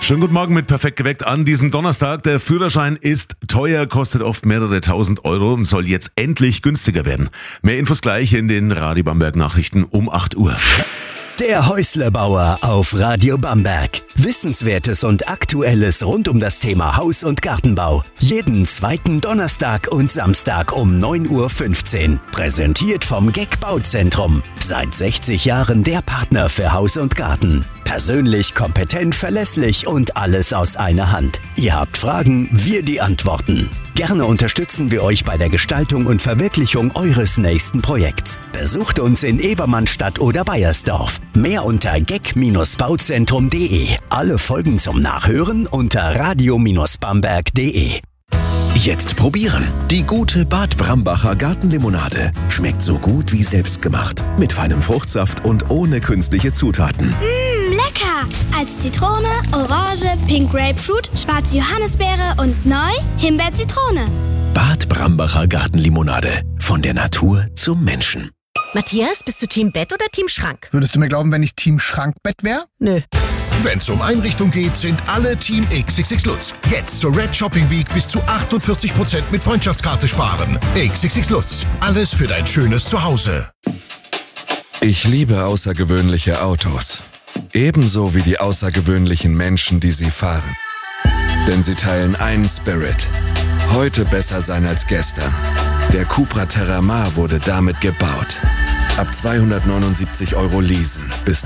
Schönen guten Morgen mit Perfekt geweckt an diesem Donnerstag. Der Führerschein ist teuer, kostet oft mehrere tausend Euro und soll jetzt endlich günstiger werden. Mehr Infos gleich in den Radio Bamberg Nachrichten um 8 Uhr. Der Häuslebauer auf Radio Bamberg. Wissenswertes und Aktuelles rund um das Thema Haus- und Gartenbau. Jeden zweiten Donnerstag und Samstag um 9.15 Uhr. Präsentiert vom GEC Bauzentrum. Seit 60 Jahren der Partner für Haus und Garten. Persönlich, kompetent, verlässlich und alles aus einer Hand. Ihr habt Fragen, wir die Antworten. Gerne unterstützen wir euch bei der Gestaltung und Verwirklichung eures nächsten Projekts. Besucht uns in Ebermannstadt oder Baiersdorf. Mehr unter gec-bauzentrum.de. Alle Folgen zum Nachhören unter radio-bamberg.de. Jetzt probieren. Die gute Bad Brambacher Gartenlimonade. Schmeckt so gut wie selbstgemacht. Mit feinem Fruchtsaft und ohne künstliche Zutaten. Lecker! Als Zitrone, Orange, Pink Grapefruit, schwarze Johannisbeere und neu Himbeer-Zitrone. Bad Brambacher Gartenlimonade. Von der Natur zum Menschen. Matthias, bist du Team Bett oder Team Schrank? Würdest du mir glauben, wenn ich Team Schrankbett wäre? Nö. Wenn es um Einrichtung geht, sind alle Team XXX Lutz. Jetzt zur Red Shopping Week bis zu 48% mit Freundschaftskarte sparen. XXX Lutz. Alles für dein schönes Zuhause. Ich liebe außergewöhnliche Autos. Ebenso wie die außergewöhnlichen Menschen, die sie fahren. Denn sie teilen einen Spirit. Heute besser sein als gestern. Der Cupra Terramar wurde damit gebaut. Ab 279 € leasen bis